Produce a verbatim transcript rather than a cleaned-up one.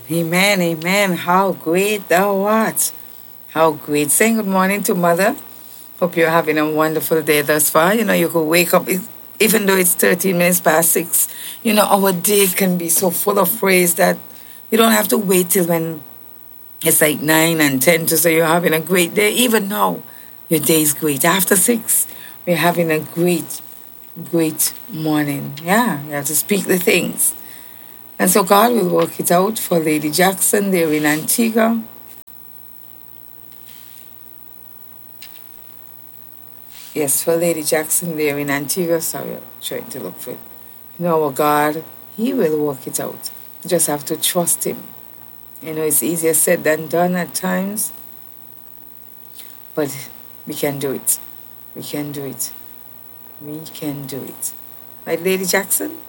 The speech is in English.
Amen, amen. How great thou art. How great. Saying good morning to Mother. Hope you're having a wonderful day thus far. You know, you could wake up, e- even though it's thirteen minutes past six. You know, our day can be so full of praise that you don't have to wait till when it's like nine and ten to say you're having a great day. Even now, your day is great. After six, we're having a great, great morning. Yeah, you have to speak the things. And so God will work it out for Lady Jackson there in Antigua. Yes, for Lady Jackson there in Antigua. Sorry, I'm trying to look for it. You know, our God, He will work it out. You just have to trust Him. You know, it's easier said than done at times, but we can do it. We can do it. We can do it. Right, Lady Jackson?